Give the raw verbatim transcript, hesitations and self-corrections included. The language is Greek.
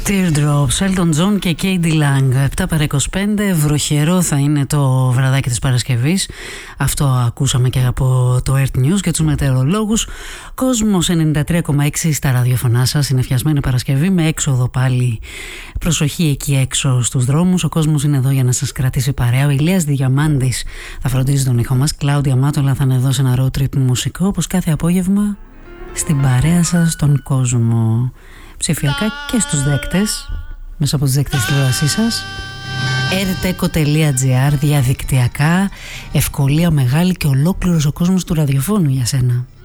Teardrops, Elton John και Katie Lang. επτά παρά είκοσι πέντε, βροχερό θα είναι το βραδάκι της Παρασκευής. Αυτό ακούσαμε και από το Earth News και τους μετεωρολόγους. Κόσμος ενενήντα τρία κόμμα έξι στα ραδιοφωνά σας. Είναι φτιασμένη Παρασκευή με έξοδο πάλι. Προσοχή εκεί έξω στους δρόμους. Ο κόσμος είναι εδώ για να σας κρατήσει παρέα. Ο Ηλίας Διαμάντης θα φροντίζει τον ήχο μας. Κλάουδια Μάτολα θα είναι εδώ σε ένα road trip μουσικό, όπως κάθε απόγευμα στην παρέα σας τον κόσμο. Ψηφιακά και στους δέκτες, μέσα από τους δέκτες τηλεόρασής σας. ερτέκο τελεία τζι άρ, διαδικτυακά, ευκολία μεγάλη και ολόκληρος ο κόσμος του ραδιοφώνου για σένα.